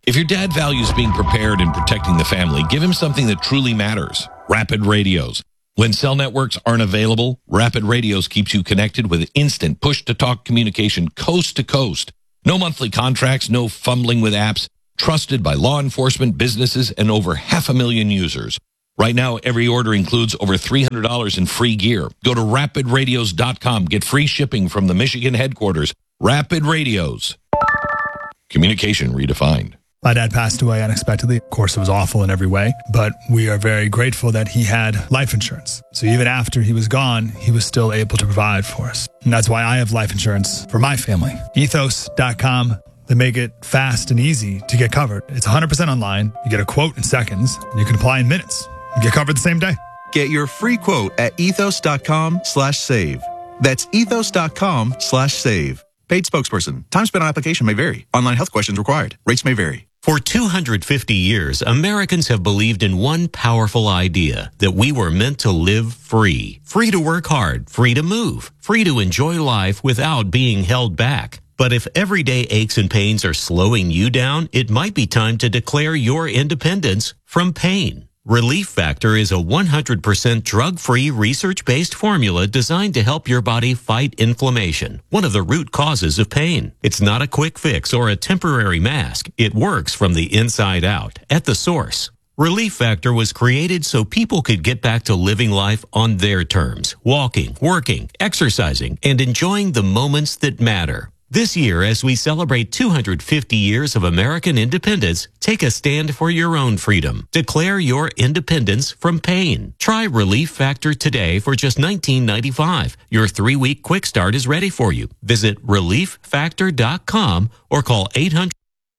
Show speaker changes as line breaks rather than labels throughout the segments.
If your dad values being prepared and protecting the family, give him something that truly matters. Rapid Radios. When cell networks aren't available, Rapid Radios keeps you connected with instant push-to-talk communication coast to coast. No monthly contracts, no fumbling with apps. Trusted by law enforcement, businesses, and over 500,000 users. Right now, every order includes over $300 in free gear. Go to rapidradios.com. Get free shipping from the Michigan headquarters. Rapid Radios. Communication redefined.
My dad passed away unexpectedly. Of course, it was awful in every way, but we are very grateful that he had life insurance. So even after he was gone, he was still able to provide for us. And that's why I have life insurance for my family. Ethos.com. They make it fast and easy to get covered. It's 100% online. You get a quote in seconds, and you can apply in minutes. You get covered the same day.
Get your free quote at ethos.com/save. That's ethos.com/save. Paid spokesperson. Time spent on application may vary. Online health questions required. Rates may vary.
For 250 years, Americans have believed in one powerful idea, that we were meant to live free. Free to work hard, free to move, free to enjoy life without being held back. But if everyday aches and pains are slowing you down, it might be time to declare your independence from pain. Relief Factor is a 100% drug-free, research-based formula designed to help your body fight inflammation, one of the root causes of pain. It's not a quick fix or a temporary mask. It works from the inside out, at the source. Relief Factor was created so people could get back to living life on their terms, walking, working, exercising, and enjoying the moments that matter. This year, as we celebrate 250 years of American independence, take a stand for your own freedom. Declare your independence from pain. Try Relief Factor today for just $19.95. Your 3-week quick start is ready for you. Visit relieffactor.com or call 800.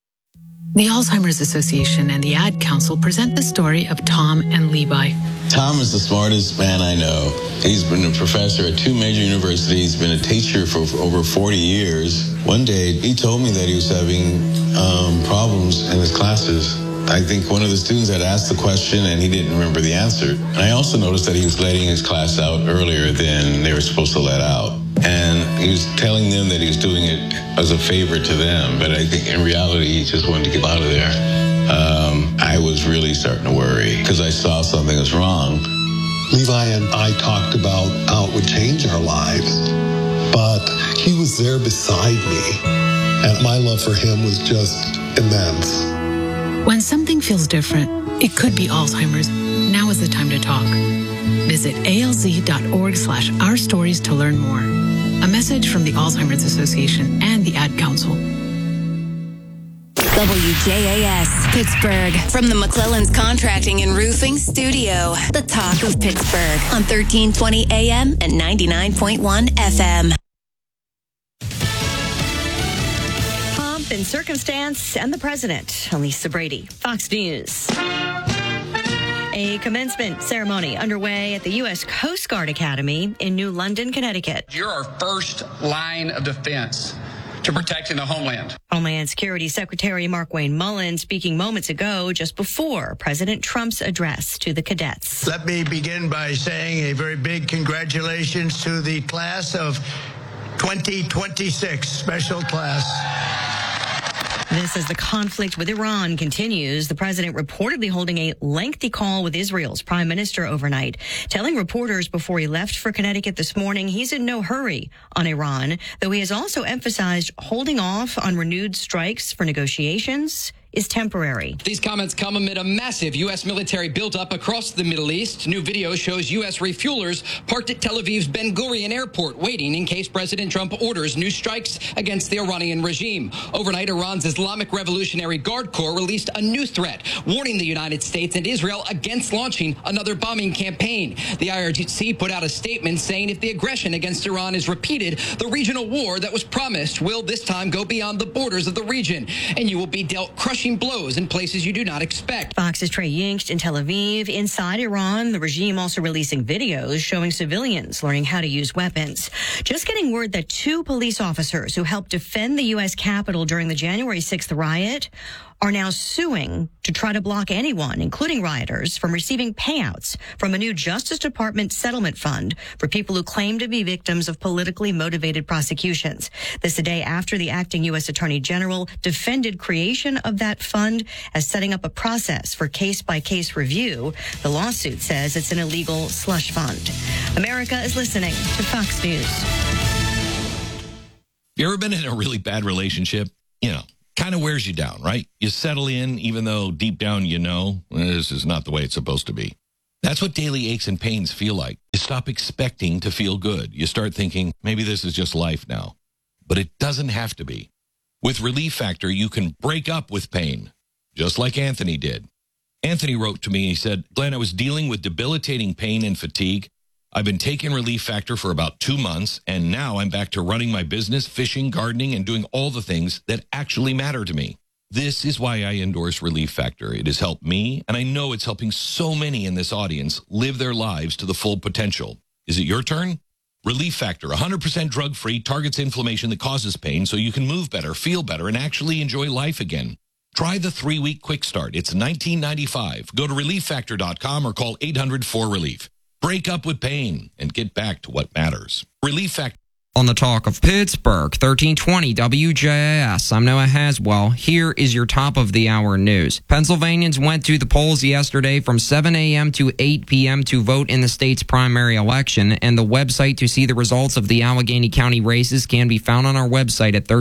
The Alzheimer's Association and the Ad Council present the story of Tom and Levi.
Tom is the smartest man I know. He's been a professor at 2 major universities, been a teacher for over 40 years. One day, he told me that he was having problems in his classes. I think one of the students had asked the question and he didn't remember the answer. And I also noticed that he was letting his class out earlier than they were supposed to let out. And he was telling them that he was doing it as a favor to them. But I think in reality, he just wanted to get out of there. I was really starting to worry because I saw something was wrong.
Levi and I talked about how it would change our lives, but he was there beside me, and my love for him was just immense.
When something feels different, it could be Alzheimer's. Now is the time to talk. Visit alz.org/ourstories to learn more. A message from the Alzheimer's Association and the Ad Council.
WJAS, Pittsburgh. From the McClellan's Contracting and Roofing Studio. The talk of Pittsburgh on 1320 AM and 99.1 FM.
Pomp and circumstance and the president. Lisa Brady, Fox News. A commencement ceremony underway at the U.S. Coast Guard Academy in New London, Connecticut.
You're our first line of defense to protecting the homeland.
Homeland Security Secretary Markwayne Mullin speaking moments ago, just before President Trump's address to the cadets.
Let me begin by saying a very big congratulations to the class of 2026, special class.
This as the conflict with Iran continues. The president reportedly holding a lengthy call with Israel's prime minister overnight, telling reporters before he left for Connecticut this morning he's in no hurry on Iran, though he has also emphasized holding off on renewed strikes for negotiations is temporary.
These comments come amid a massive U.S. military buildup across the Middle East. New video shows U.S. refuelers parked at Tel Aviv's Ben Gurion airport, waiting in case President Trump orders new strikes against the Iranian regime. Overnight, Iran's Islamic Revolutionary Guard Corps released a new threat, warning the United States and Israel against launching another bombing campaign. The IRGC put out a statement saying if the aggression against Iran is repeated, the regional war that was promised will this time go beyond the borders of the region, and you will be dealt crushing blows in places you do not expect.
Fox's Trey Yingst in Tel Aviv. Inside Iran, the regime also releasing videos showing civilians learning how to use weapons. Just getting word that 2 police officers who helped defend the U.S. Capitol during the January 6th riot are now suing to try to block anyone, including rioters, from receiving payouts from a new Justice Department settlement fund for people who claim to be victims of politically motivated prosecutions. This a day after the acting U.S. Attorney General defended creation of that that fund as setting up a process for case-by-case review. The lawsuit says it's an illegal slush fund. America is listening to Fox News.
You ever been in a really bad relationship? Kind of wears you down, right? You settle in, even though deep down this is not the way it's supposed to be. That's what daily aches and pains feel like. You stop expecting to feel good. You start thinking, maybe this is just life now. But it doesn't have to be. With Relief Factor, you can break up with pain, just like Anthony did. Anthony wrote to me, he said, Glenn, I was dealing with debilitating pain and fatigue. I've been taking Relief Factor for about 2 months, and now I'm back to running my business, fishing, gardening, and doing all the things that actually matter to me. This is why I endorse Relief Factor. It has helped me, and I know it's helping so many in this audience live their lives to the full potential. Is it your turn? Relief Factor, 100% drug-free, targets inflammation that causes pain so you can move better, feel better, and actually enjoy life again. Try the 3-week quick start. It's $19.95. Go to ReliefFactor.com or call 800-4RELIEF. Break up with pain and get back to what matters. Relief Factor.
On the Talk of Pittsburgh, 1320 WJAS. I'm Noah Haswell. Here is your top of the hour news. Pennsylvanians went to the polls yesterday from 7 a.m. to 8 p.m. to vote in the state's primary election, and the website to see the results of the Allegheny County races can be found on our website at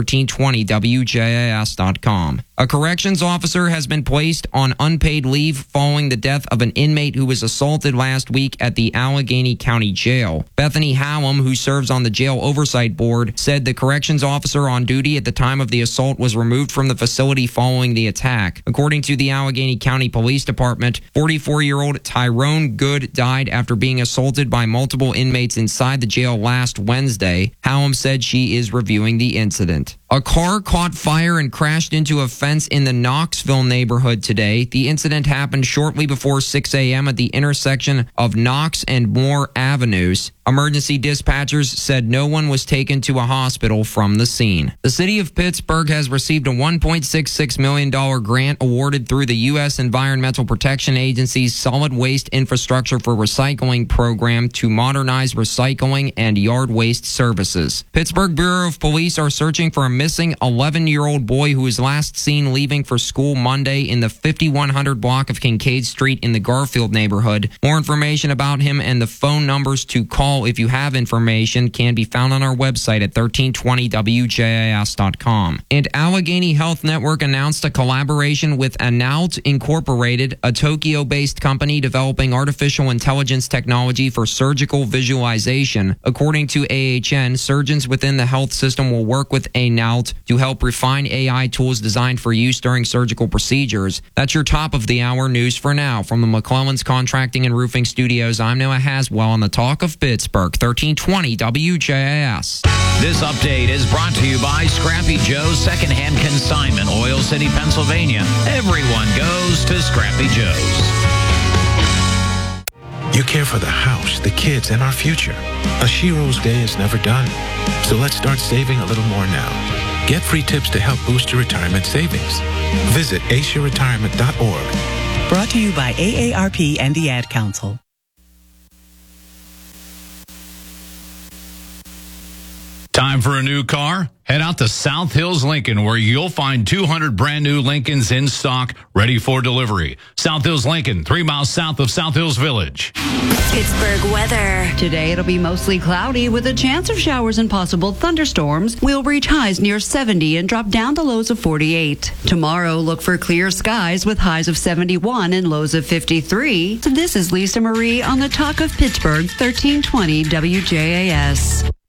1320WJAS.com. A corrections officer has been placed on unpaid leave following the death of an inmate who was assaulted last week at the Allegheny County Jail. Bethany Hallam, who serves on the jail oversight board, said the corrections officer on duty at the time of the assault was removed from the facility following the attack. According to the Allegheny County Police Department, 44-year-old Tyrone Good died after being assaulted by multiple inmates inside the jail last Wednesday. Hallam said she is reviewing the incident. A car caught fire and crashed into a fence in the Knoxville neighborhood today. The incident happened shortly before 6 a.m. at the intersection of Knox and Moore Avenues. Emergency dispatchers said no one was taken to a hospital from the scene. The city of Pittsburgh has received a $1.66 million grant awarded through the U.S. Environmental Protection Agency's Solid Waste Infrastructure for Recycling program to modernize recycling and yard waste services. Pittsburgh Bureau of Police are searching for a missing 11-year-old boy who was last seen leaving for school Monday in the 5100 block of Kincaid Street in the Garfield neighborhood. More information about him and the phone numbers to call if you have information can be found on our website at 1320WJAS.com. And Allegheny Health Network announced a collaboration with Anaut Incorporated, a Tokyo-based company developing artificial intelligence technology for surgical visualization. According to AHN, surgeons within the health system will work with Anaut to help refine AI tools designed for use during surgical procedures. That's your top of the hour news for now. From the McClellan's Contracting and Roofing Studios, I'm Noah Haswell on the Talk of Pittsburgh, 1320 WJAS.
This update is brought to you by Scrappy Joe's Secondhand Consignment, Oil City, Pennsylvania. Everyone goes to Scrappy Joe's.
You care for the house, the kids, and our future. A Shiro's day is never done. So let's start saving a little more now. Get free tips to help boost your retirement savings. Visit asiaretirement.org.
Brought to you by AARP and the Ad Council.
Time for a new car? Head out to South Hills Lincoln, where you'll find 200 brand new Lincolns in stock, ready for delivery. South Hills Lincoln, 3 miles south of South Hills Village.
Pittsburgh weather.
Today it'll be mostly cloudy with a chance of showers and possible thunderstorms. We'll reach highs near 70 and drop down to lows of 48. Tomorrow, look for clear skies with highs of 71 and lows of 53. So this is Lisa Marie on the Talk of Pittsburgh, 1320 WJAS.